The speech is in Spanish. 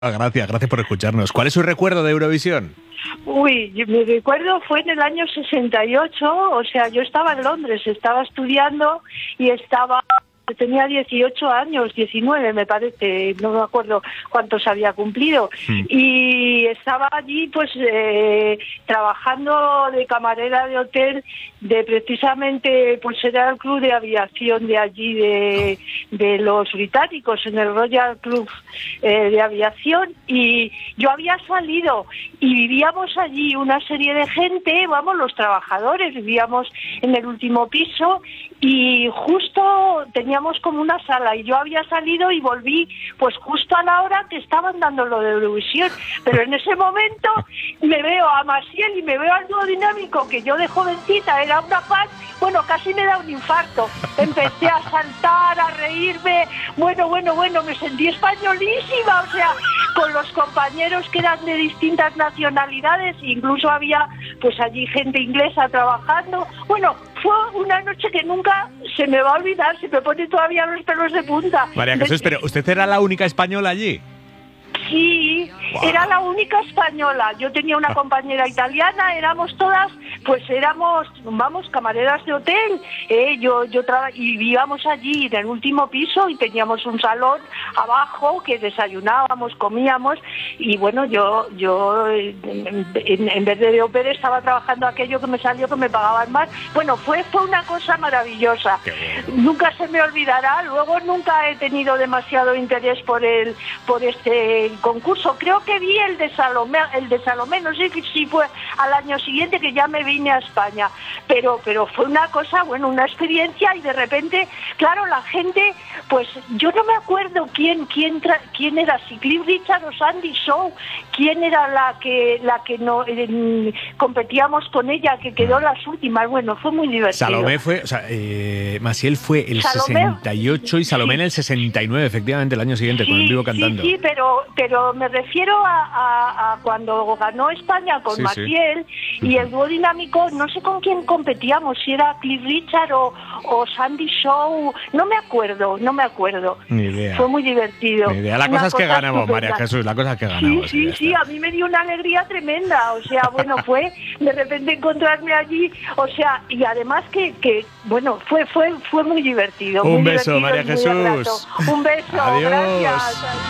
Gracias por escucharnos. ¿Cuál es su recuerdo de Eurovisión? Uy, mi recuerdo fue en el año 68, o sea, yo estaba en Londres, estaba estudiando y tenía 18 años, 19 me parece, no me acuerdo cuántos había cumplido, y estaba allí pues trabajando de camarera de hotel de precisamente, pues era el club de aviación de allí de los británicos, en el Royal Club de Aviación, y yo había salido y vivíamos allí una serie de gente, vamos, los trabajadores, vivíamos en el último piso y justo teníamos como una sala y yo había salido y volví pues justo a la hora que estaban dando lo de Eurovisión, pero en ese momento me veo a Maciel y me veo al dúo dinámico, que yo de jovencita era una fan, bueno, casi me da un infarto, empecé a saltar, a reírme, bueno, me sentí españolísima, o sea, con los compañeros que eran de distintas nacionalidades, incluso había pues allí gente inglesa trabajando, bueno, fue una noche que nunca se me va a olvidar, se me pone todavía los pelos de punta. María Jesús, pero ¿usted era la única española allí? Sí, wow. Era la única española. Yo tenía una compañera italiana, éramos todas, pues vamos, camareras de hotel. Y vivíamos allí en el último piso y teníamos un salón abajo que desayunábamos, comíamos y bueno, yo en vez de ópera estaba trabajando aquello que me salió, que me pagaban más. Bueno, fue una cosa maravillosa. Nunca se me olvidará. Luego nunca he tenido demasiado interés por este concurso. Creo que vi el de Salomé, no sé si fue al año siguiente, que ya me vine a España, pero fue una cosa, bueno, una experiencia, y de repente, claro, la gente, pues yo no me acuerdo quién era, si Cliff Richard o Sandy Shaw, quién era la que no competíamos con ella, que quedó las últimas. Bueno, fue muy divertido. Salomé fue, Maciel fue el Salomé, 68 y Salomé en el 69, efectivamente, el año siguiente, con el vivo cantando. Sí, pero me refiero a cuando ganó España con Maciel y el dúo dinámico, no sé con quién competíamos, si era Cliff Richard o Sandy Shaw, no me acuerdo. Ni idea. Fue muy divertido. Ni idea. La cosa es que ganamos, María Jesús, la cosa es que ganamos. Sí, a mí me dio una alegría tremenda, o sea, bueno, fue de repente encontrarme allí, o sea, y además que bueno, fue muy divertido. Un muy beso, divertido, María Jesús. Un beso, Adiós. Gracias.